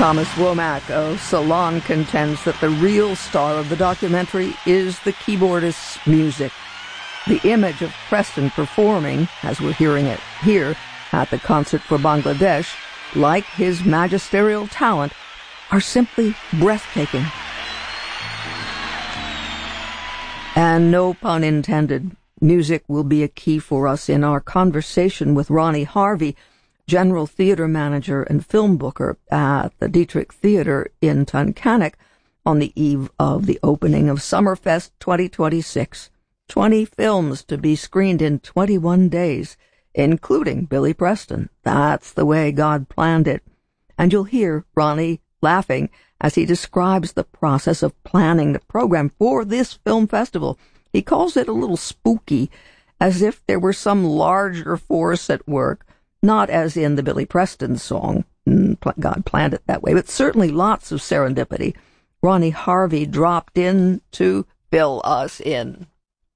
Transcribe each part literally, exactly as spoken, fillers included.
Thomas Womack of Salon contends that the real star of the documentary is the keyboardist's music. The image of Preston performing, as we're hearing it here, at the Concert for Bangladesh, like his magisterial talent, are simply breathtaking. And no pun intended, music will be a key for us in our conversation with Ronnie Harvey, general theater manager and film booker at the Dietrich Theater in Tunkhannock, on the eve of the opening of Summerfest twenty twenty-six. twenty films to be screened in twenty-one days, including Billy Preston. That's the way God planned it. And you'll hear Ronnie laughing as he describes the process of planning the program for this film festival. He calls it a little spooky, as if there were some larger force at work, not as in the Billy Preston song, God planned it that way, but certainly lots of serendipity. Ronnie Harvey dropped in to fill us in.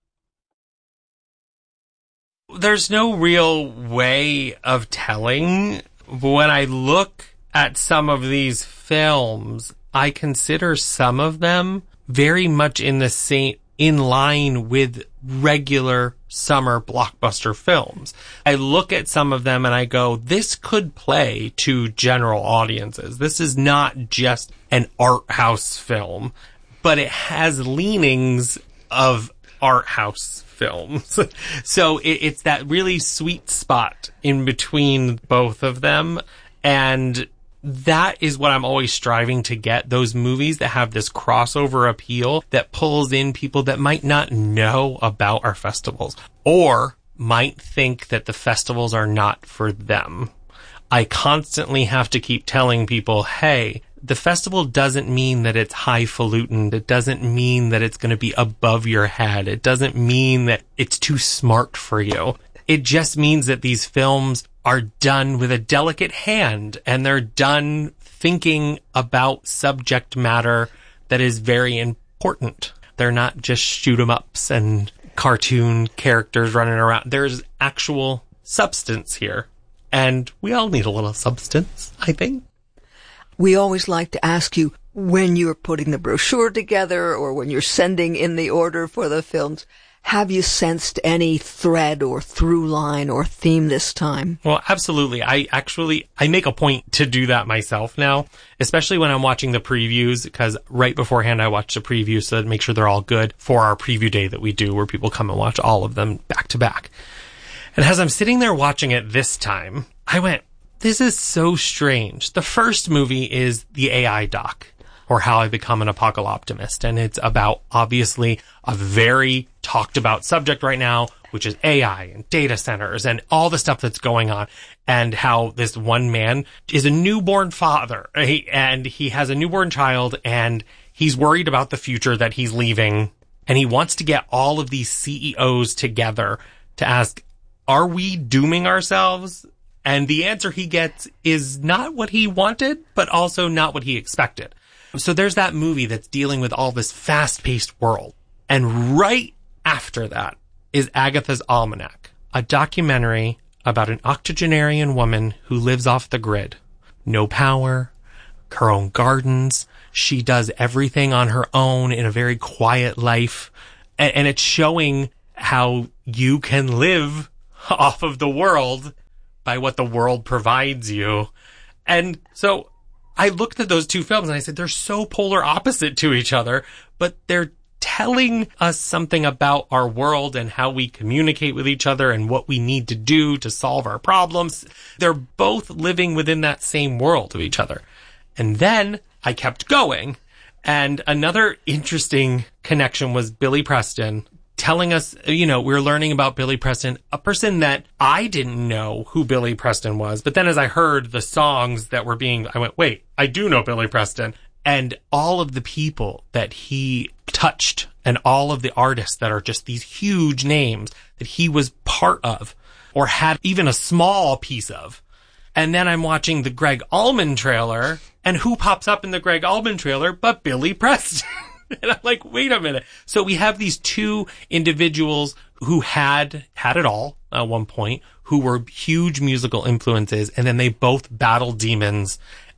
There's no real way of telling. When I look at some of these films, I consider some of them very much in the same, in line with regular summer blockbuster films. I look at some of them and I go, this could play to general audiences. This is not just an art house film, but it has leanings of art house films. So it, it's that really sweet spot in between both of them. And that is what I'm always striving to get, those movies that have this crossover appeal that pulls in people that might not know about our festivals or might think that the festivals are not for them. I constantly have to keep telling people, hey, the festival doesn't mean that it's highfalutin. It doesn't mean that it's going to be above your head. It doesn't mean that it's too smart for you. It just means that these films are done with a delicate hand, and they're done thinking about subject matter that is very important. They're not just shoot-em-ups and cartoon characters running around. There's actual substance here, and we all need a little substance, I think. We always like to ask you, when you're putting the brochure together or when you're sending in the order for the films, have you sensed any thread or through line or theme this time? Well, absolutely. I actually, I make a point to do that myself now, especially when I'm watching the previews, because right beforehand I watch the previews so that make sure they're all good for our preview day that we do, where people come and watch all of them back to back. And as I'm sitting there watching it this time, I went, this is so strange. The first movie is the A I doc, or How I Become an Apocalyptimist. And it's about, obviously, a very talked about subject right now, which is A I and data centers and all the stuff that's going on, and how this one man is a newborn father, and he has a newborn child, and he's worried about the future that he's leaving. And he wants to get all of these C E Os together to ask, are we dooming ourselves? And the answer he gets is not what he wanted, but also not what he expected. So there's that movie that's dealing with all this fast-paced world. And right after that is Agatha's Almanac, a documentary about an octogenarian woman who lives off the grid. No power, her own gardens. She does everything on her own in a very quiet life. And, and it's showing how you can live off of the world by what the world provides you. And so I looked at those two films and I said, they're so polar opposite to each other, but they're telling us something about our world and how we communicate with each other and what we need to do to solve our problems. They're both living within that same world of each other. And then I kept going. And another interesting connection was Billy Preston telling us, you know, we were learning about Billy Preston, a person that I didn't know who Billy Preston was. But then as I heard the songs that were being, I went, wait, I do know Billy Preston. And all of the people that he touched and all of the artists that are just these huge names that he was part of or had even a small piece of. And then I'm watching the Greg Allman trailer, and who pops up in the Greg Allman trailer but Billy Preston? And I'm like, wait a minute. So we have these two individuals who had had it all at one point, who were huge musical influences, and then they both battled demons and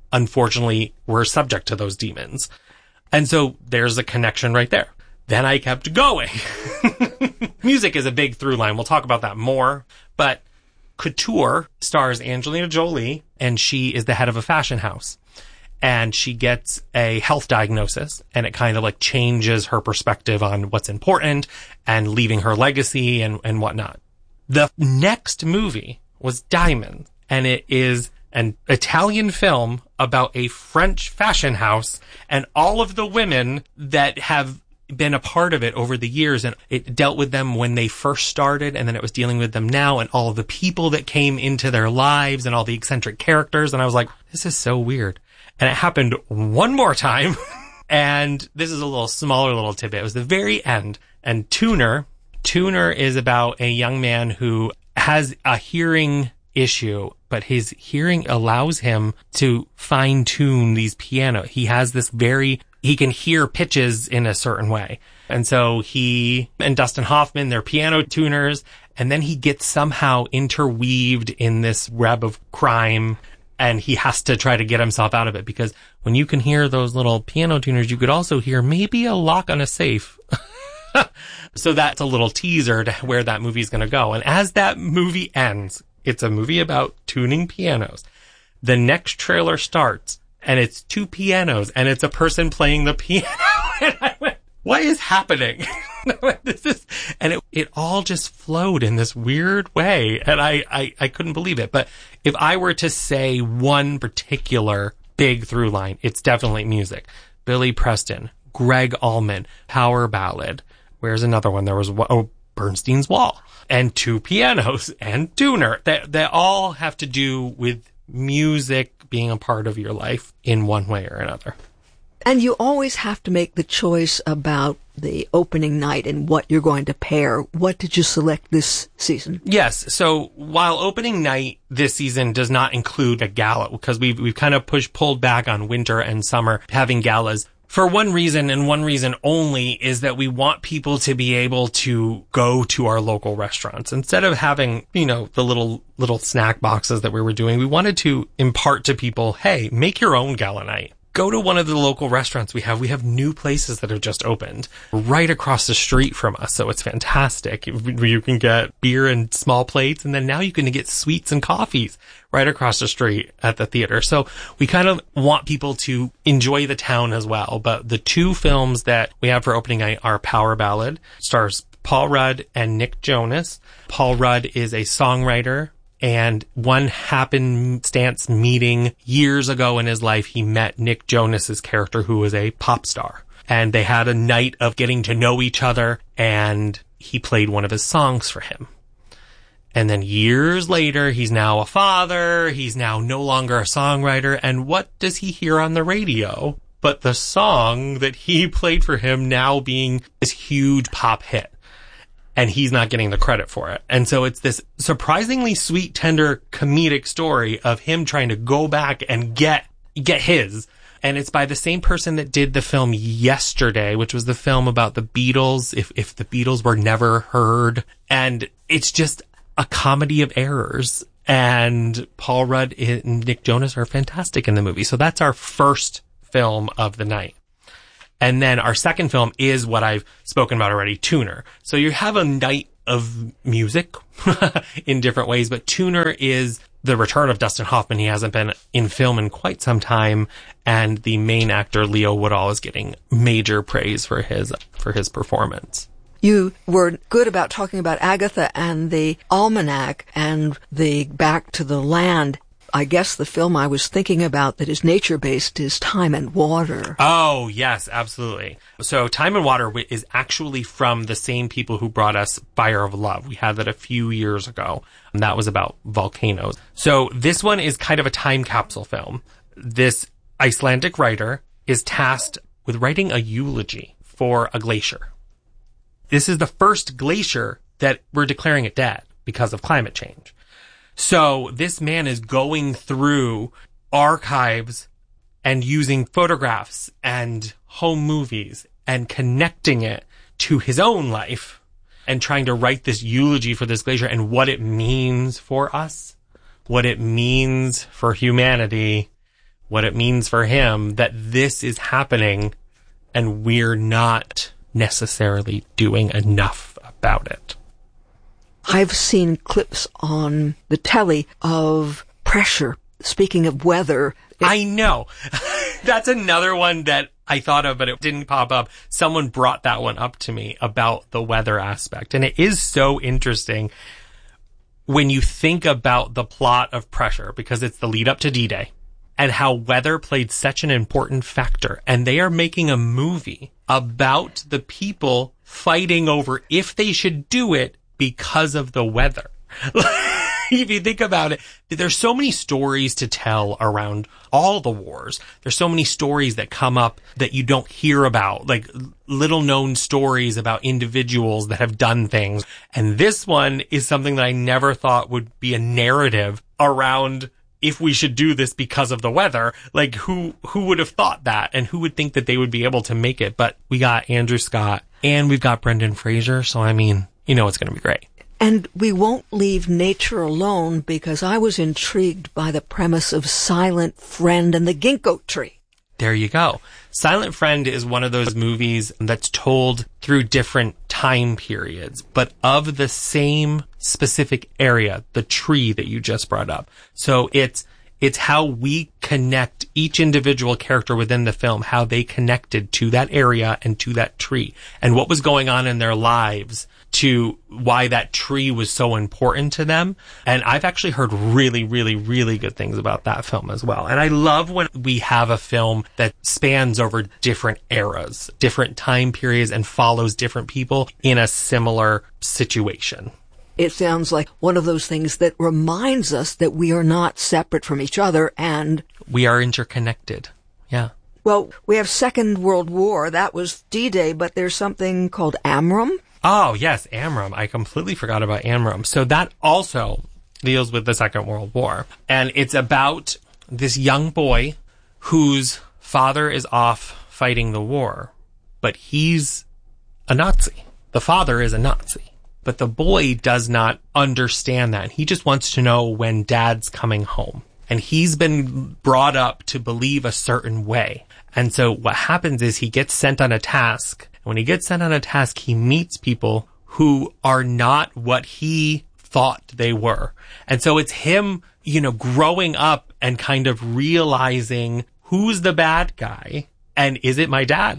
unfortunately were subject to those demons. And so there's a connection right there. Then I kept going. Music is a big through line. We'll talk about that more. But Couture stars Angelina Jolie, and she is the head of a fashion house. And she gets a health diagnosis, and it kind of like changes her perspective on what's important and leaving her legacy and, and whatnot. The next movie was Diamond, and it is an Italian film about a French fashion house and all of the women that have been a part of it over the years, and it dealt with them when they first started, and then it was dealing with them now, and all of the people that came into their lives and all the eccentric characters. And I was like, this is so weird. And it happened one more time. And this is a little smaller little tidbit. It was the very end. And Tuner, Tuner is about a young man who has a hearing issue, but his hearing allows him to fine tune these piano. He has this very, he can hear pitches in a certain way. And so he and Dustin Hoffman, they're piano tuners. And then he gets somehow interweaved in this web of crime. And he has to try to get himself out of it, because when you can hear those little piano tuners, you could also hear maybe a lock on a safe. So that's a little teaser to where that movie is going to go. And as that movie ends, it's a movie about tuning pianos. The next trailer starts, and it's two pianos, and it's a person playing the piano. And I went, what is happening? This is, and it, it all just flowed in this weird way. And I, I, I couldn't believe it. But if I were to say one particular big through line, it's definitely music. Billy Preston, Greg Allman, Power Ballad. Where's another one? There was, oh, Bernstein's Wall, and two pianos and Tuner. They, they all have to do with music being a part of your life in one way or another. And you always have to make the choice about the opening night and what you're going to pair. What did you select this season? Yes. So while opening night this season does not include a gala, because we've, we've kind of pushed, pulled back on winter and summer having galas for one reason, and one reason only, is that we want people to be able to go to our local restaurants. Instead of having, you know, the little, little snack boxes that we were doing, we wanted to impart to people, hey, make your own gala night. Go to one of the local restaurants we have. We have new places that have just opened right across the street from us. So it's fantastic. You can get beer and small plates, and then now you can get sweets and coffees right across the street at the theater. So we kind of want people to enjoy the town as well. But the two films that we have for opening night are Power Ballad, stars Paul Rudd and Nick Jonas. Paul Rudd is a songwriter. And one happenstance meeting years ago in his life, he met Nick Jonas's character, who was a pop star. And they had a night of getting to know each other, and he played one of his songs for him. And then years later, he's now a father, he's now no longer a songwriter, and what does he hear on the radio but the song that he played for him now being this huge pop hit? And he's not getting the credit for it. And so it's this surprisingly sweet, tender, comedic story of him trying to go back and get, get his. And it's by the same person that did the film Yesterday, which was the film about the Beatles, if, if the Beatles were never heard. And it's just a comedy of errors. And Paul Rudd and Nick Jonas are fantastic in the movie. So that's our first film of the night. And then our second film is what I've spoken about already, Tuner. So you have a night of music in different ways, but Tuner is the return of Dustin Hoffman. He hasn't been in film in quite some time, and the main actor, Leo Woodall, is getting major praise for his, for his performance. You were good about talking about Agatha and the almanac and the Back to the Land. I guess the film I was thinking about that is nature-based is Time and Water. Oh, yes, absolutely. So Time and Water is actually from the same people who brought us Fire of Love. We had that a few years ago, and that was about volcanoes. So this one is kind of a time capsule film. This Icelandic writer is tasked with writing a eulogy for a glacier. This is the first glacier that we're declaring it dead because of climate change. So this man is going through archives and using photographs and home movies and connecting it to his own life and trying to write this eulogy for this glacier and what it means for us, what it means for humanity, what it means for him that this is happening and we're not necessarily doing enough about it. I've seen clips on the telly of pressure. Speaking of weather. I know. That's another one that I thought of, but it didn't pop up. Someone brought that one up to me about the weather aspect. And it is so interesting when you think about the plot of Pressure, because it's the lead up to D-Day, and how weather played such an important factor. And they are making a movie about the people fighting over if they should do it because of the weather. If you think about it, there's so many stories to tell around all the wars. There's so many stories that come up that you don't hear about, like little known stories about individuals that have done things. And this one is something that I never thought would be a narrative around if we should do this because of the weather. Like who, who would have thought that, and who would think that they would be able to make it? But we got Andrew Scott and we've got Brendan Fraser. So I mean, you know, it's going to be great. And we won't leave nature alone, because I was intrigued by the premise of Silent Friend and the ginkgo tree. There you go. Silent Friend is one of those movies that's told through different time periods, but of the same specific area, the tree that you just brought up. So it's it's how we connect each individual character within the film, how they connected to that area and to that tree, and what was going on in their lives to why that tree was so important to them. And I've actually heard really, really, really good things about that film as well. And I love when we have a film that spans over different eras, different time periods, and follows different people in a similar situation. It sounds like one of those things that reminds us that we are not separate from each other, and we are interconnected. Yeah. Well, we have Second World War. That was D-Day, but there's something called Amrum. Oh, yes, Amrum. I completely forgot about Amrum. So that also deals with the Second World War. And it's about this young boy whose father is off fighting the war, but he's a Nazi. The father is a Nazi. But the boy does not understand that. He just wants to know when dad's coming home. And he's been brought up to believe a certain way. And so what happens is he gets sent on a task. And when he gets sent on a task, he meets people who are not what he thought they were. And so it's him, you know, growing up and kind of realizing who's the bad guy and is it my dad?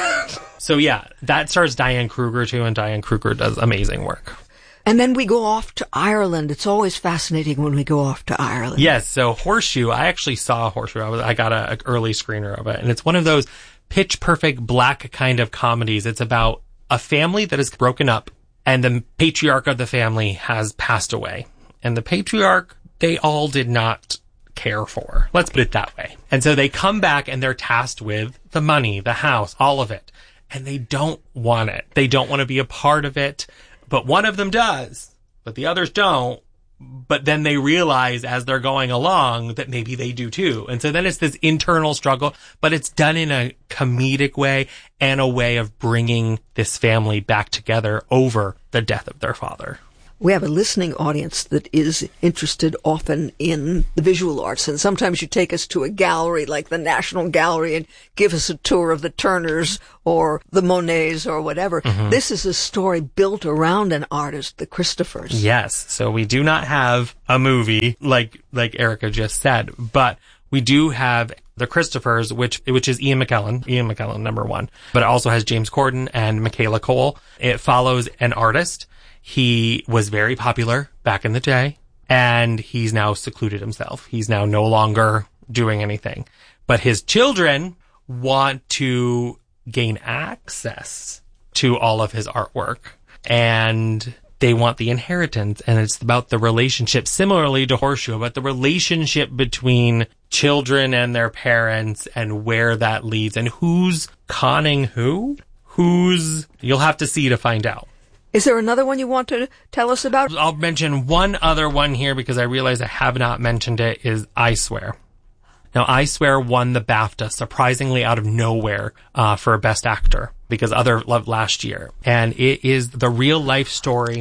So yeah, that stars Diane Kruger too, and Diane Kruger does amazing work. And then we go off to Ireland. It's always fascinating when we go off to Ireland. Yes, so Horseshoe, I actually saw Horseshoe. I was, I got an early screener of it, and it's one of those pitch perfect black kind of comedies. It's about a family that is broken up, and the patriarch of the family has passed away. And the patriarch, they all did not care for. Let's put it that way. And so they come back and they're tasked with the money, the house, all of it. And they don't want it. They don't want to be a part of it. But one of them does, but the others don't. But then they realize as they're going along that maybe they do too. And so then it's this internal struggle, but it's done in a comedic way and a way of bringing this family back together over the death of their father. We have a listening audience that is interested often in the visual arts, and sometimes you take us to a gallery like the National Gallery and give us a tour of the Turners or the Monets or whatever. Mm-hmm. This is a story built around an artist, the Christophers. Yes. So we do not have a movie like like Erica just said, but we do have the Christophers, which which is Ian McKellen, Ian McKellen number one, but it also has James Corden and Michaela Cole. It follows an artist. He was very popular back in the day, and he's now secluded himself. He's now no longer doing anything. But his children want to gain access to all of his artwork, and they want the inheritance. And it's about the relationship, similarly to Horseshoe, about the relationship between children and their parents and where that leads, and who's conning who, who's, you'll have to see to find out. Is there another one you want to tell us about? I'll mention one other one here because I realize I have not mentioned it, is I Swear. Now, I Swear won the BAFTA surprisingly out of nowhere uh, for Best Actor because other last year. And it is the real life story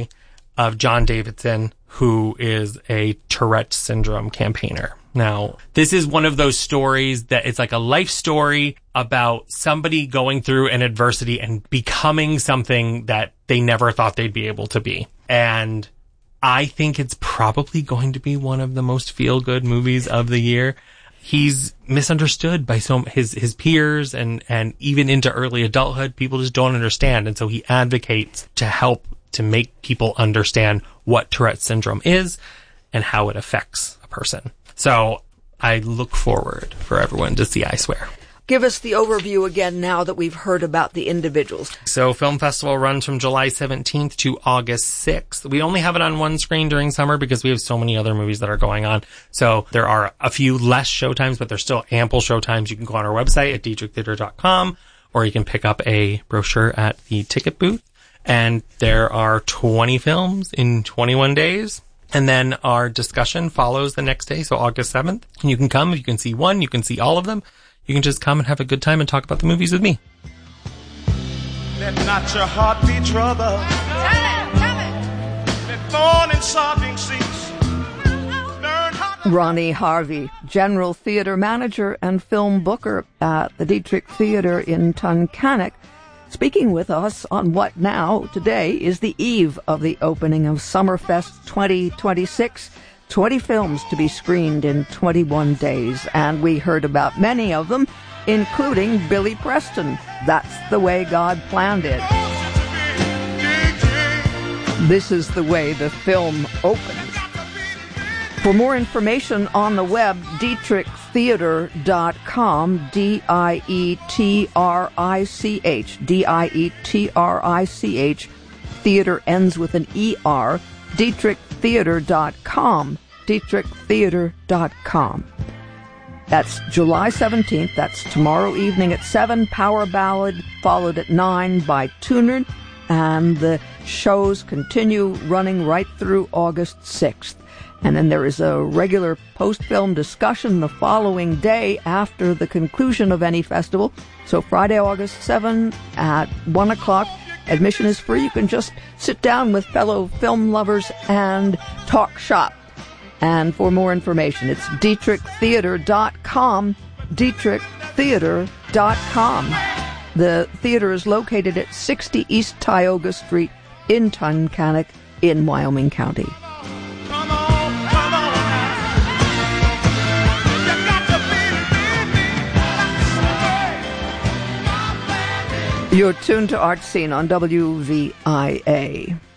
of John Davidson, who is a Tourette syndrome campaigner. Now, this is one of those stories that it's like a life story about somebody going through an adversity and becoming something that they never thought they'd be able to be. And I think it's probably going to be one of the most feel-good movies of the year. He's misunderstood by some his his peers and and even into early adulthood. People just don't understand, and so he advocates to help to make people understand what Tourette syndrome is and how it affects a person. So I look forward for everyone to see I Swear. Give us the overview again now that we've heard about the individuals. So Film Festival runs from July seventeenth to August sixth. We only have it on one screen during summer because we have so many other movies that are going on. So there are a few less showtimes, but there's still ample showtimes. You can go on our website at dietrich theater dot com, or you can pick up a brochure at the ticket booth. And there are twenty films in twenty-one days. And then our discussion follows the next day, so August seventh. And you can come, you can see one, you can see all of them. You can just come and have a good time and talk about the movies with me. Let not your heart be troubled. Tell it, tell it. Let thorn and sobbing cease. Learn how to... Ronnie Harvey, General Theater Manager and Film Booker at the Dietrich Theater in Tunkhannock, speaking with us on what now, today, is the eve of the opening of Summerfest twenty twenty-six. twenty films to be screened in twenty-one days, and we heard about many of them, including Billy Preston, That's the Way God Planned It. This is the way the film opens. For more information on the web, dietrich theater dot com, D I E T R I C H, D I E T R I C H. Theater ends with an E R, dietrich theater dot com, dietrich theater dot com. That's July seventeenth, that's tomorrow evening at seven, Power Ballad, followed at nine by Tuner, and the shows continue running right through August sixth. And then there is a regular post-film discussion the following day after the conclusion of any festival. So Friday, August seventh at one o'clock. Admission is free. You can just sit down with fellow film lovers and talk shop. And for more information, it's dietrich theater dot com, dietrich theater dot com. The theater is located at sixty East Tioga Street in Tunkhannock in Wyoming County. You're tuned to Art Scene on W V I A.